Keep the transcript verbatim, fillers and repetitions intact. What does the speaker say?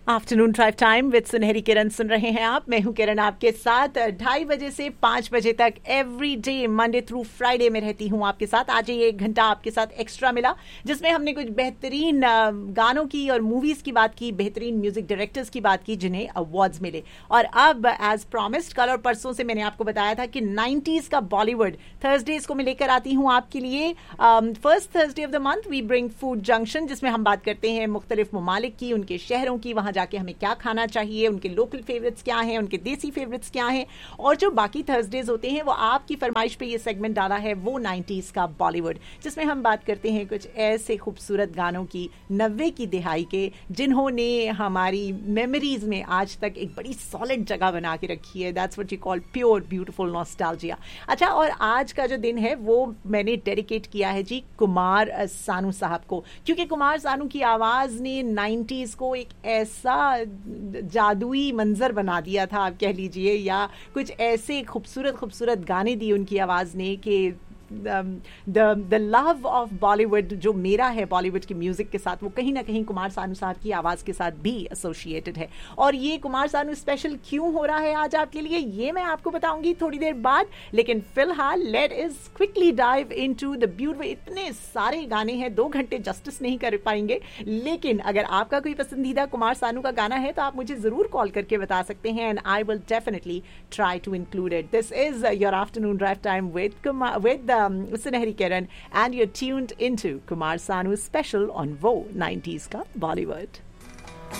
Afternoon drive time with सुनहरी किरण सुन रहे हैं आप। मैं हूं किरण, आपके साथ ढाई बजे से पाँच बजे तक every day Monday through Friday में रहती हूं आपके साथ। आज ये एक घंटा आपके साथ एक्स्ट्रा मिला जिसमें हमने कुछ बेहतरीन गानों की और मूवीज की बात की, बेहतरीन म्यूजिक डायरेक्टर्स की बात की जिन्हें अवार्ड्स मिले। और अब एज प्रॉमिस्ड कल और परसों से मैंने आपको बताया था कि नाइन्टीज का बॉलीवुड थर्सडेज को मैं लेकर आती हूँ आपके लिए। First Thursday of the month we bring food junction, जिसमें हम बात करते हैं मुख्तलिफ ममालिक की, उनके शहरों की, वहां जाके हमें क्या खाना चाहिए, उनके लोकल फेवरेट्स क्या हैं, उनके देसी फेवरेट्स क्या हैं। और जो बाकी थर्सडेज होते हैं वो आपकी फरमाइश पे ये सेगमेंट डाला है वो नाइन्टीज का बॉलीवुड, जिसमें हम बात करते हैं कुछ ऐसे खूबसूरत गानों की नब्बे की दिहाई के जिन्होंने हमारी मेमोरीज में आज तक एक बड़ी सॉलिड जगह बना के रखी है। That's what you call pure beautiful nostalgia. अच्छा, और आज का जो दिन है वो मैंने डेडिकेट किया है जी कुमार सानू साहब को, क्योंकि कुमार सानू की आवाज ने नाइन्टीज को एक ऐसा जादुई मंजर बना दिया था, आप कह लीजिए, या कुछ ऐसे खूबसूरत खूबसूरत गाने दिए उनकी आवाज ने कि द लव ऑफ बॉलीवुड जो मेरा है बॉलीवुड की म्यूजिक के साथ, वो कहीं ना कहीं कुमार सानू साहब की आवाज के साथ भी एसोसिएटेड है। और ये कुमार सानू स्पेशल क्यों हो रहा है आज आपके लिए, ये मैं आपको बताऊंगी थोड़ी देर बाद। लेकिन फिलहाल late is quickly dive into the beautiful. इतने सारे गाने हैं, दो घंटे जस्टिस नहीं कर पाएंगे, लेकिन अगर आपका कोई पसंदीदा कुमार सानू का गाना है तो आप मुझे जरूर कॉल करके बता सकते हैं, and I will definitely try to include it. This is your afternoon drive time with with Um, Sunehri Kiran, and you're tuned into Kumar Sanu special on Wo nineties ka Bollywood.